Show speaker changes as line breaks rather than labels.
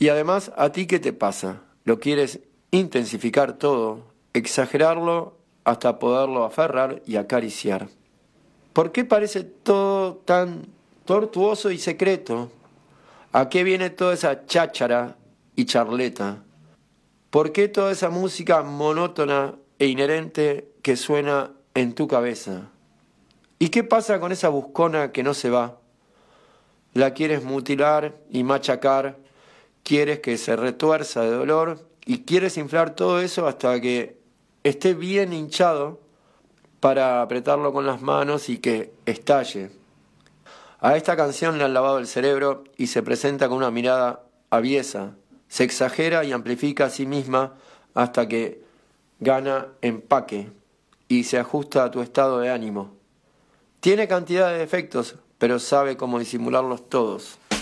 Y además, ¿a ti qué te pasa? ¿Lo quieres intensificar todo, exagerarlo hasta poderlo aferrar y acariciar? ¿Por qué parece todo tan tortuoso y secreto? ¿A qué viene toda esa cháchara y charleta? ¿Por qué toda esa música monótona e inherente que suena en tu cabeza? ¿Y qué pasa con esa buscona que no se va? La quieres mutilar y machacar, quieres que se retuerza de dolor y quieres inflar todo eso hasta que esté bien hinchado para apretarlo con las manos y que estalle. A esta canción le han lavado el cerebro y se presenta con una mirada aviesa, se exagera y amplifica a sí misma hasta que gana empaque y se ajusta a tu estado de ánimo. Tiene cantidad de defectos, pero sabe cómo disimularlos todos.